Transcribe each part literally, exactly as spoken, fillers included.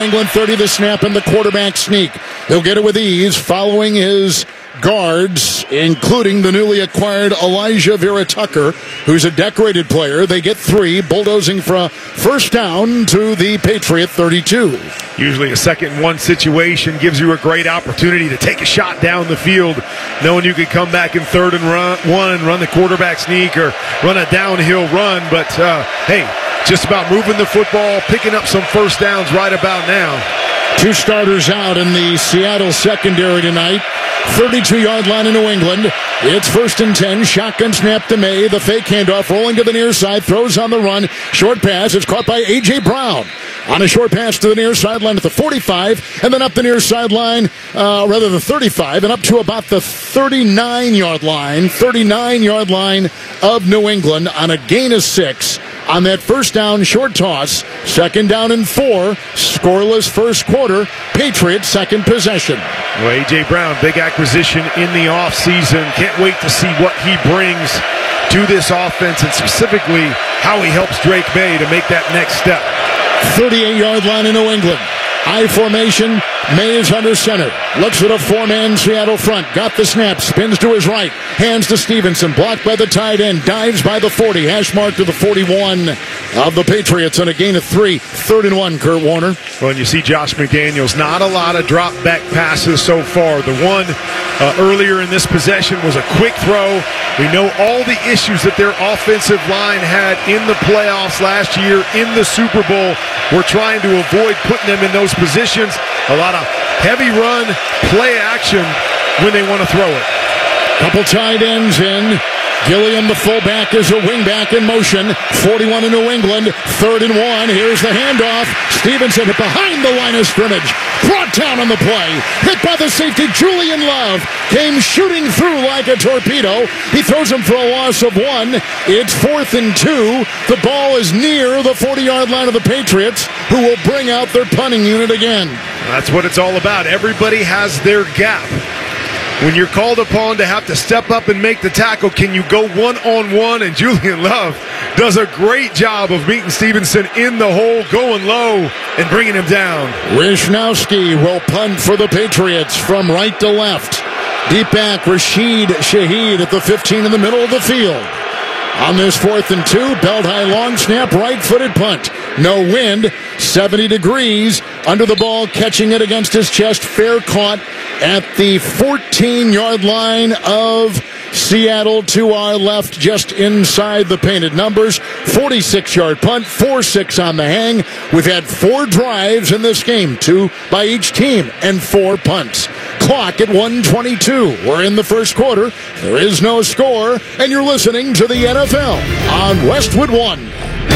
England, thirty the snap and the quarterback sneak. He'll get it with ease following his guards, including the newly acquired Elijah Vera Tucker, who's a decorated player. They get three, bulldozing for a first down to the Patriot thirty-two. Usually a second and one situation gives you a great opportunity to take a shot down the field, knowing you could come back in third and run, one and run the quarterback sneak or run a downhill run. But, uh, hey, just about moving the football, picking up some first downs right about now. Two starters out in the Seattle secondary tonight. thirty-two-yard line in New England. It's first and ten. Shotgun snap to May. The fake handoff rolling to the near side. Throws on the run. Short pass. It's caught by A J. Brown. On a short pass to the near sideline at the forty-five. And then up the near sideline, uh, rather the thirty-five, and up to about the thirty-nine-yard line. thirty-nine-yard line of New England on a gain of six. On that first down short toss, second down and four, scoreless first quarter, Patriots second possession. Well, A J. Brown, big acquisition in the offseason. Can't wait to see what he brings to this offense and specifically how he helps Drake May to make that next step. thirty-eight-yard line in New England. I formation. May is under center. Looks at a four-man Seattle front. Got the snap. Spins to his right. Hands to Stevenson. Blocked by the tight end. Dives by the forty. Hash mark to the forty-one of the Patriots on a gain of three. Third and one, Kurt Warner. Well, and you see Josh McDaniels. Not a lot of drop-back passes so far. The one uh, earlier in this possession was a quick throw. We know all the issues that their offensive line had in the playoffs last year, in the Super Bowl. We're trying to avoid putting them in those positions. A lot of heavy run, play action when they want to throw it. Couple tight ends in. Gilliam, the fullback, is a wingback in motion. forty-one in New England. Third and one. Here's the handoff. Stevenson behind the line of scrimmage. Brought down on the play. Hit by the safety. Julian Love came shooting through like a torpedo. He throws him for a loss of one. It's fourth and two. The ball is near the forty-yard line of the Patriots, who will bring out their punting unit again. That's what it's all about. Everybody has their gap. When you're called upon to have to step up and make the tackle, can you go one-on-one? And Julian Love does a great job of meeting Stevenson in the hole, going low, and bringing him down. Wisnowski will punt for the Patriots from right to left. Deep back, Rashid Shaheed at the fifteen in the middle of the field. On this fourth and two, belt high long snap, right-footed punt. No wind, seventy degrees. Under the ball, catching it against his chest. Fair caught at the fourteen-yard line of Seattle to our left, just inside the painted numbers. forty-six-yard punt, four six on the hang. We've had four drives in this game, two by each team, and four punts. Clock at one twenty-two. We're in the first quarter. There is no score, and you're listening to the N F L on Westwood One.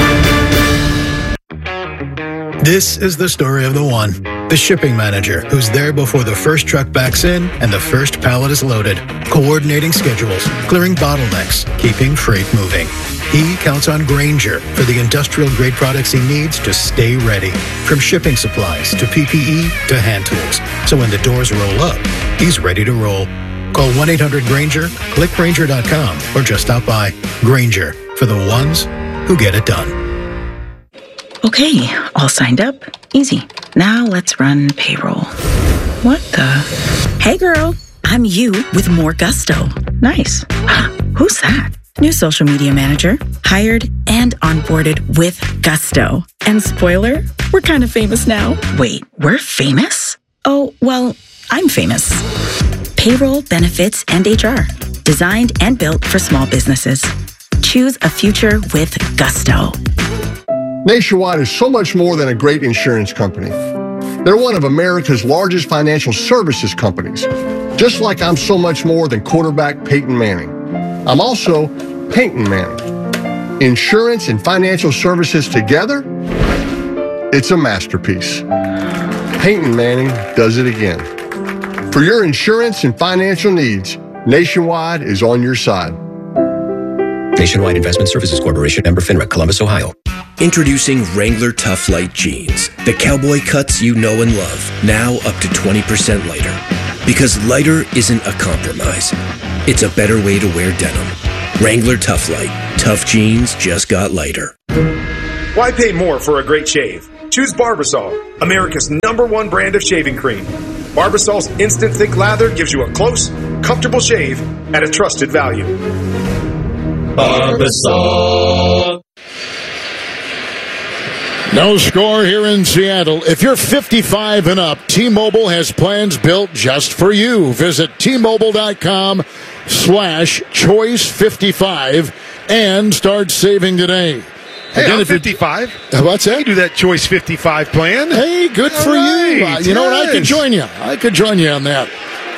This is the story of the one. The shipping manager who's there before the first truck backs in and the first pallet is loaded, coordinating schedules, clearing bottlenecks, keeping freight moving. He counts on Grainger for the industrial-grade products he needs to stay ready, from shipping supplies to P P E to hand tools. So when the doors roll up, he's ready to roll. Call one eight hundred Grainger, click Grainger dot com, or just stop by. Grainger, for the ones who get it done. Okay, all signed up. Easy. Now let's run payroll. What the? Hey girl, I'm you with more gusto. Nice. Who's that? New social media manager. Hired and onboarded with gusto. And spoiler, we're kind of famous now. Wait, we're famous? Oh, well, I'm famous. Payroll, benefits, and H R. Designed and built for small businesses. Choose a future with gusto. Nationwide is so much more than a great insurance company. They're one of America's largest financial services companies, just like I'm so much more than quarterback Peyton Manning. I'm also Peyton Manning. Insurance and financial services together, it's a masterpiece. Peyton Manning does it again. For your insurance and financial needs, Nationwide is on your side. Nationwide Investment Services Corporation, member FINRA, Columbus, Ohio. Introducing Wrangler Tough Light Jeans. The cowboy cuts you know and love. Now up to twenty percent lighter. Because lighter isn't a compromise. It's a better way to wear denim. Wrangler Tough Light. Tough jeans just got lighter. Why pay more for a great shave? choose Barbasol, America's number one brand of shaving cream. Barbasol's instant thick lather gives you a close, comfortable shave at a trusted value. Barbasol. No score here in Seattle. If you're fifty-five and up, T-Mobile has plans built just for you. Visit T-Mobile.com slash choice 55 and start saving today. Hey, Again, I'm if you're- fifty-five. What's that? You do that Choice fifty-five plan. Hey, good for All you. right, Uh, you know what? I could yes. join you. I could join you on that.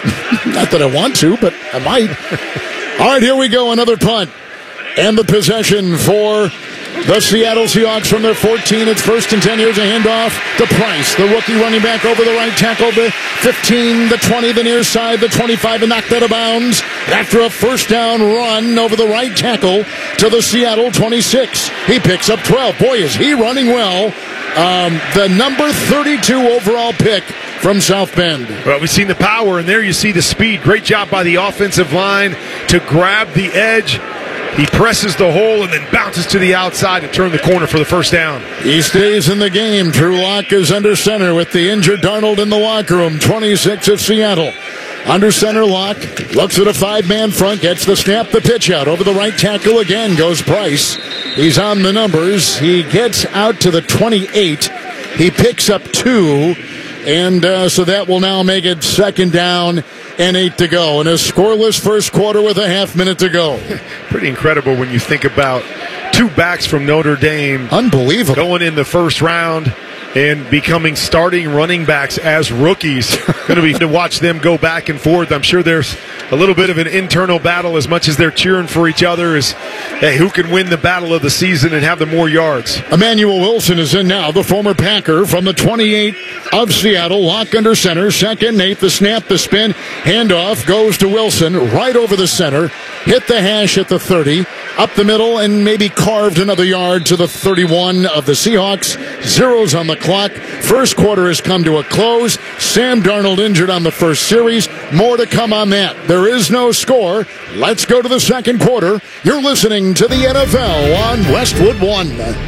Not that I want to, but I might. All right, here we go. Another punt. And the possession for the Seattle Seahawks from their fourteen. It's first and ten. Here's a handoff to Price, the rookie running back over the right tackle. The fifteen, the twenty, the near side, the twenty-five, and knocked out of bounds after a first down run over the right tackle to the Seattle twenty-six. He picks up twelve. Boy, is he running well. Um, the number thirty-two overall pick from South Bend. Well, we've seen the power, and there you see the speed. Great job by the offensive line to grab the edge. He presses the hole and then bounces to the outside to turn the corner for the first down. He stays in the game. Drew Lock is under center with the injured Darnold in the locker room. twenty-six of Seattle. Under center, Lock looks at a five-man front, gets the snap, the pitch out. Over the right tackle again goes Price. He's on the numbers. He gets out to the twenty-eight. He picks up two, and uh, so that will now make it second down and eight to go. And a scoreless first quarter with a half minute to go. Pretty incredible when you think about two backs from Notre Dame. Unbelievable. Going in the first round and becoming starting running backs as rookies. Going to be to watch them go back and forth. I'm sure there's a little bit of an internal battle as much as they're cheering for each other as, hey, who can win the battle of the season and have the more yards? Emmanuel Wilson is in now, the former Packer from the twenty-eight of Seattle. Lock under center, second, Nate, the snap, the spin, handoff goes to Wilson, right over the center, hit the hash at the thirty, up the middle, and maybe carved another yard to the thirty-one of the Seahawks. Zeros on the clock. First quarter has come to a close. Sam Darnold injured on the first series. More to come on that. There is no score. Let's go to the second quarter. You're listening to the N F L on Westwood One.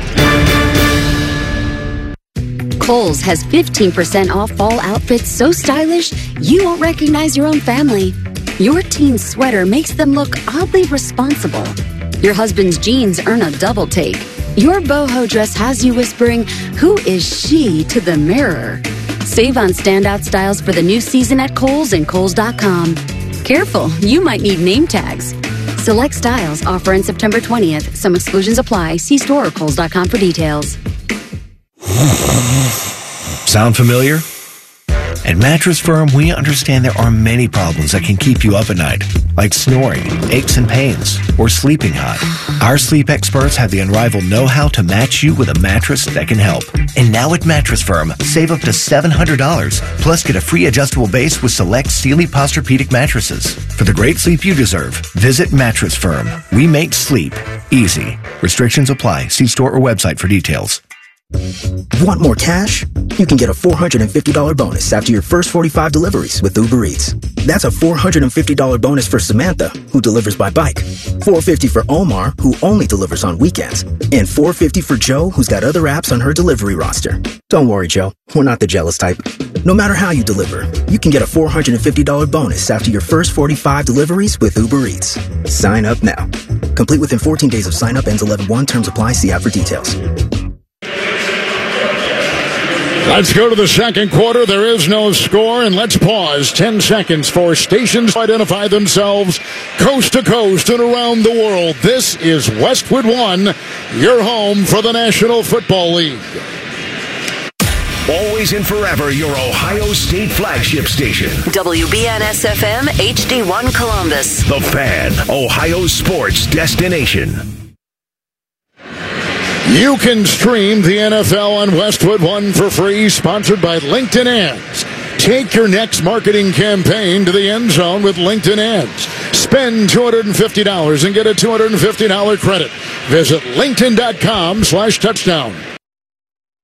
Kohl's has fifteen percent off fall outfits so stylish you won't recognize your own family. Your teen's sweater makes them look oddly responsible. Your husband's jeans earn a double take. Your boho dress has you whispering, "Who is she?" to the mirror. Save on standout styles for the new season at Kohl's and Kohl's dot com. Careful, you might need name tags. Select styles offer in September twentieth. Some exclusions apply. See store or Kohl's dot com for details. Sound familiar? At Mattress Firm, we understand there are many problems that can keep you up at night, like snoring, aches and pains, or sleeping hot. Our sleep experts have the unrivaled know-how to match you with a mattress that can help. And now at Mattress Firm, save up to seven hundred dollars, plus get a free adjustable base with select Sealy Posturepedic mattresses. For the great sleep you deserve, visit Mattress Firm. We make sleep easy. Restrictions apply. See store or website for details. Want more cash? You can get a four hundred fifty dollars bonus after your first forty-five deliveries with Uber Eats. That's a four hundred fifty dollars bonus for Samantha, who delivers by bike, four hundred fifty dollars for Omar, who only delivers on weekends, and four hundred fifty dollars for Joe, who's got other apps on her delivery roster. Don't worry, Joe. We're not the jealous type. No matter how you deliver, you can get a four hundred fifty dollars bonus after your first forty-five deliveries with Uber Eats. Sign up now. Complete within fourteen days of sign up. Ends eleven one. Terms apply. See app for details. Let's go to the second quarter. There is no score, and let's pause ten seconds for stations to identify themselves coast to coast and around the world. This is Westwood One, your home for the National Football League. Always and forever, your Ohio State flagship station. W B N S F M H D one Columbus. The Fan, Ohio sports destination. You can stream the N F L on Westwood One for free, sponsored by LinkedIn Ads. Take your next marketing campaign to the end zone with LinkedIn Ads. Spend two hundred fifty dollars and get a two hundred fifty dollars credit. Visit linkedin dot com slash touchdown.